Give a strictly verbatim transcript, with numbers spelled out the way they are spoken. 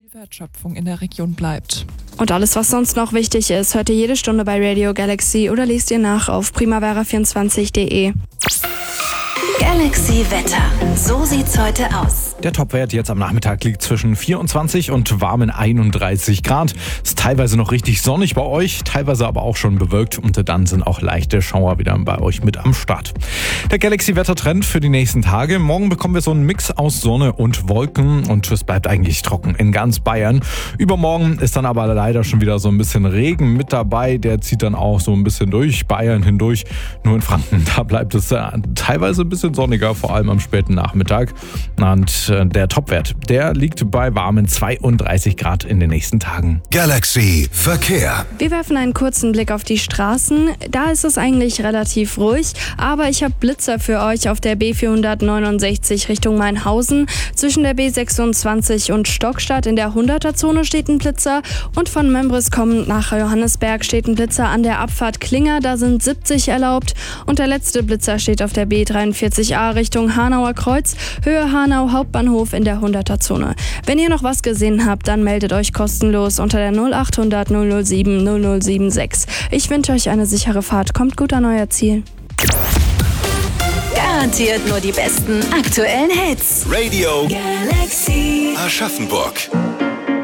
die Wertschöpfung in der Region bleibt. Und alles, was sonst noch wichtig ist, hört ihr jede Stunde bei Radio Galaxy oder lest ihr nach auf primavera vierundzwanzig punkt de. Galaxy Wetter. So sieht's heute aus. Der Topwert jetzt am Nachmittag liegt zwischen vierundzwanzig und warmen einunddreißig Grad. Ist teilweise noch richtig sonnig bei euch, teilweise aber auch schon bewölkt und dann sind auch leichte Schauer wieder bei euch mit am Start. Der Galaxy-Wettertrend für die nächsten Tage. Morgen bekommen wir so einen Mix aus Sonne und Wolken und es bleibt eigentlich trocken in ganz Bayern. Übermorgen ist dann aber leider schon wieder so ein bisschen Regen mit dabei. Der zieht dann auch so ein bisschen durch Bayern hindurch. Nur in Franken, da bleibt es äh, teilweise ein bisschen sonniger, vor allem am späten Nachmittag. Und äh, der Topwert, der liegt bei warmen zweiunddreißig Grad in den nächsten Tagen. Galaxy Verkehr. Wir werfen einen kurzen Blick auf die Straßen. Da ist es eigentlich relativ ruhig, aber ich habe Blitzer für euch auf der B vierhundertneunundsechzig Richtung Mainhausen. Zwischen der B sechsundzwanzig und Stockstadt in der hunderter-Zone steht ein Blitzer und von Membris kommend nach Johannesberg steht ein Blitzer an der Abfahrt Klinger, da sind siebzig erlaubt und der letzte Blitzer steht auf der B dreiundvierzig A Richtung Hanauer Kreuz, Höhe Hanau Hauptbahnhof in der hunderter-Zone. Wenn ihr noch was gesehen habt, dann meldet euch kostenlos unter der null achthundert null null sieben null null sieben sechs. Ich wünsche euch eine sichere Fahrt, kommt gut an euer Ziel. Garantiert nur die besten aktuellen Hits. Radio Galaxy. Aschaffenburg.